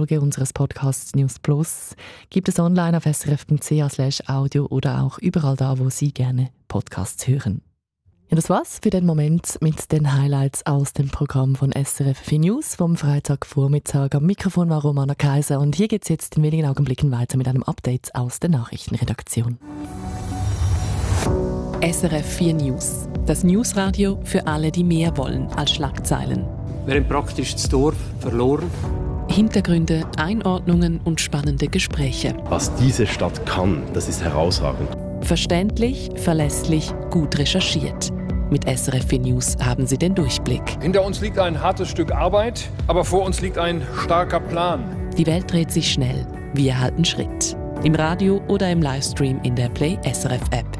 Folge unseres Podcasts News Plus gibt es online auf srf.ch/audio oder auch überall da, wo Sie gerne Podcasts hören. Ja, das war's für den Moment mit den Highlights aus dem Programm von SRF 4 News vom Freitagvormittag. Am Mikrofon war Romana Kaiser und hier geht's jetzt in wenigen Augenblicken weiter mit einem Update aus der Nachrichtenredaktion. SRF 4 News. Das Newsradio für alle, die mehr wollen als Schlagzeilen. Wir haben praktisch das Dorf verloren. Hintergründe, Einordnungen und spannende Gespräche. Was diese Stadt kann, das ist herausragend. Verständlich, verlässlich, gut recherchiert. Mit SRF 4 News haben Sie den Durchblick. Hinter uns liegt ein hartes Stück Arbeit, aber vor uns liegt ein starker Plan. Die Welt dreht sich schnell. Wir halten Schritt. Im Radio oder im Livestream in der Play SRF App.